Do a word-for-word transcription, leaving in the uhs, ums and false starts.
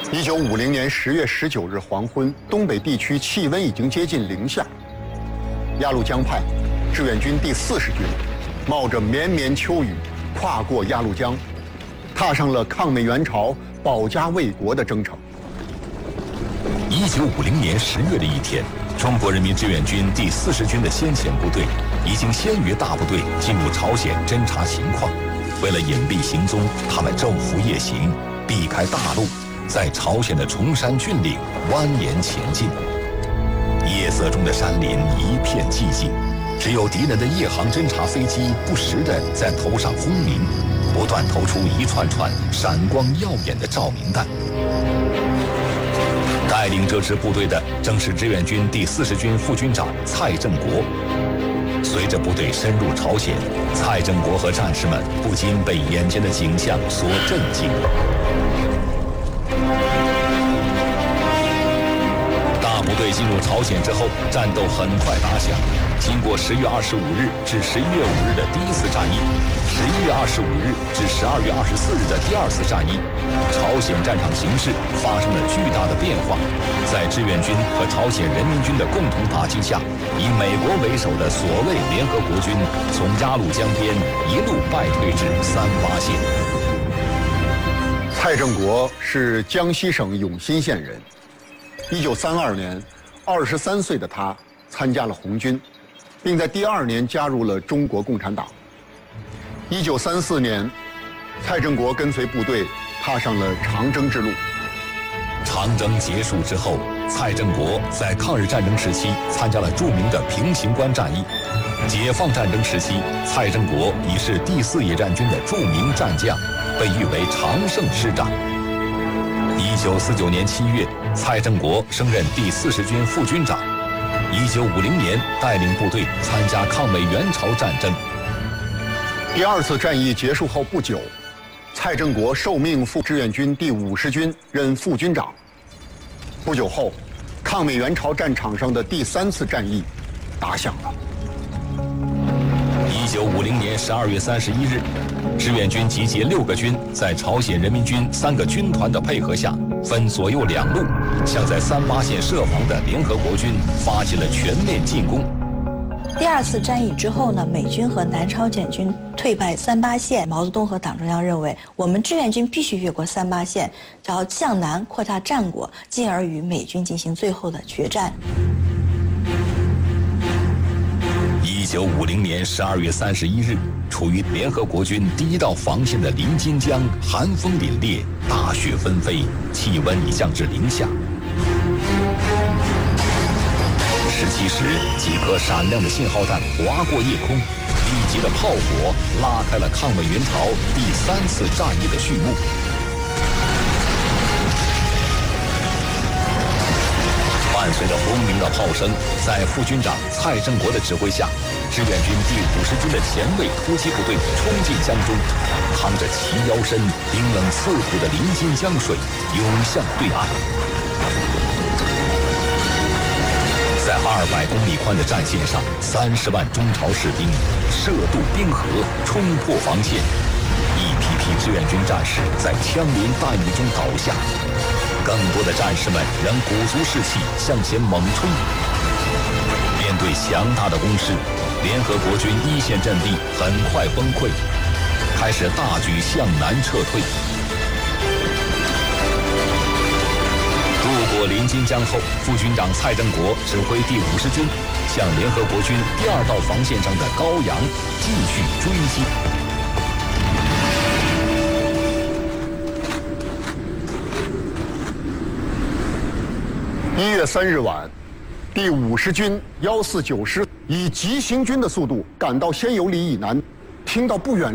一九五零年十月十九日黄昏，东北地区气温已经接近零下。鸭绿江派志愿军第四十军冒着绵绵秋雨，跨过鸭绿江，踏上了抗美援朝、保家卫国的征程。 一九五零年十月的一天，中国人民志愿军第四十军的先遣部队已经先于大部队进入朝鲜侦察情况。为了隐蔽行踪，他们昼伏夜行，避开大路，在朝鲜的崇山峻岭蜿蜒前进。夜色中的山林一片寂静，只有敌人的夜航侦察飞机不时地在头上轰鸣，不断投出一串串闪光耀眼的照明弹。带领这支部队的正是志愿军第四十军副军长蔡振国。随着部队深入朝鲜，蔡振国和战士们不禁被眼前的景象所震惊。大部队进入朝鲜之后，战斗很快打响。经过十月二十五日至十一月五日的第一次战役，十一月二十五日至十二月二十四日的第二次战役，朝鲜战场形势发生了巨大的变化。在志愿军和朝鲜人民军的共同打击下，以美国为首的所谓联合国军从鸭绿江边一路败退至三八线。 蔡振国是江西省永新县人。一九三二年，二十三岁的他参加了红军，并在第二年加入了中国共产党。一九三四年，蔡振国跟随部队踏上了长征之路。 长征结束之后，蔡振国在抗日战争时期参加了著名的平型关战役。解放战争时期，蔡振国已是第四野战军的著名战将，被誉为常胜师长。一九四九年七月，蔡振国升任第四十军副军长。一九五零年，带领部队参加抗美援朝战争。 第二次战役结束后不久，蔡振国受命赴志愿军第五十军任副军长。不久后，抗美援朝战场上的第三次战役打响了。 一九五零年十二月三十一日，志愿军集结六个军，在朝鲜人民军三个军团的配合下，分左右两路，向在三八线设防的联合国军发起了全面进攻。 第二次战役之后呢，美军和南朝鲜军退败三八线。毛泽东和党中央认为，我们志愿军必须越过三八线，要向南扩大战果，进而与美军进行最后的决战。 一九五零年十二月三十一日，处于联合国军第一道防线的临津江寒风凛冽，大雪纷飞，气温已降至零下。十七时，几颗闪亮的信号弹划过夜空，密集的炮火拉开了抗美援朝第三次战役的序幕。伴随着轰鸣的炮声，在副军长蔡振国的指挥下，志愿军第五十军的前卫突击部队冲进江中，趟着齐腰深、冰冷刺骨的临津江水，涌向对岸。在二百公里宽的战线上，三十万中朝士兵涉渡冰河，冲破防线，一批批志愿军战士在枪林弹雨中倒下，更多的战士们仍鼓足士气向前猛冲。面对强大的攻势，联合国军一线阵地很快崩溃，开始大举向南撤退。渡过临津江后，副军长蔡振国指挥第五十军向联合国军第二道防线上的高阳继续追击。 一月三日晚，第五十军幺四九师以急行军的速度赶到仙游里以南，听到不远